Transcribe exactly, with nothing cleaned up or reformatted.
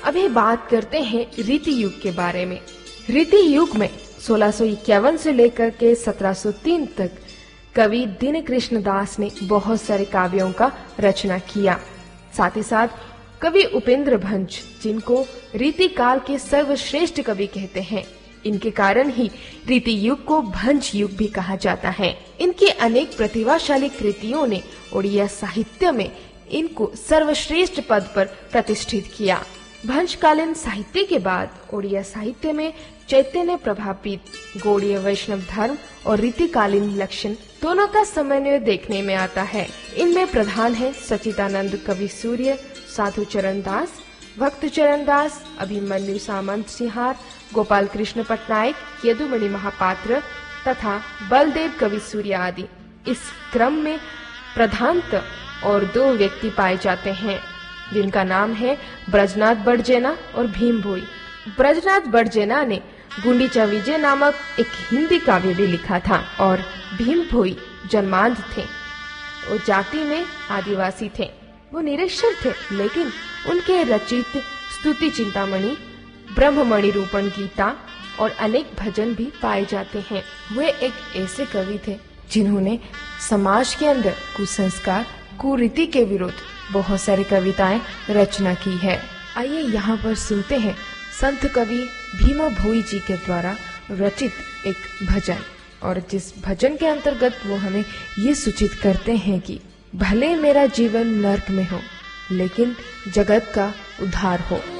अभी बात करते हैं रीति युग के बारे में। रीति युग में सोलह सौ इक्यावन से लेकर के सत्रह सौ तीन तक कवि दीनकृष्ण दास ने बहुत सारे काव्यों का रचना किया। साथ ही साथ कवि उपेंद्र भंज, जिनको रीति काल के सर्वश्रेष्ठ कवि कहते हैं, इनके कारण ही रीति युग को भंज युग भी कहा जाता है। इनकी अनेक प्रतिभाशाली कृतियों ने ओडिया साहित्य में इनको सर्वश्रेष्ठ पद पर प्रतिष्ठित किया। भंजकालीन साहित्य के बाद ओडिया साहित्य में चैतन्य प्रभावित गौड़ीय वैष्णव धर्म और रीतिकालीन लक्षण दोनों का समन्वय देखने में आता है। इनमें प्रधान है सच्चिदानंद कवि सूर्य, साधु चरण दास, भक्त चरण दास, अभिमन्यु सामंत सिंहार, गोपाल कृष्ण पटनायक, यदुमणि महापात्र तथा बलदेव कवि सूर्य आदि। इस क्रम में प्रधानतः और दो व्यक्ति पाए जाते हैं, जिनका नाम है ब्रजनाथ बड़जेना और भीम भोई। ब्रजनाथ बड़जेना ने गुंडीचा विजय नामक एक हिंदी काव्य भी लिखा था और भीम भोई जन्मांध थे। वो जाति में आदिवासी थे, वो निरक्षर थे, लेकिन उनके रचित स्तुति चिंतामणि, ब्रह्ममणि रूपण गीता और अनेक भजन भी पाए जाते हैं। वे एक ऐसे कवि थे जिन्होंने समाज के अंदर कुसंस्कार, कुरीति के विरुद्ध बहुत सारी कविताएं रचना की है। आइए यहाँ पर सुनते हैं संत कवि भीमा भोई जी के द्वारा रचित एक भजन, और जिस भजन के अंतर्गत वो हमें ये सूचित करते हैं कि भले मेरा जीवन नर्क में हो, लेकिन जगत का उद्धार हो।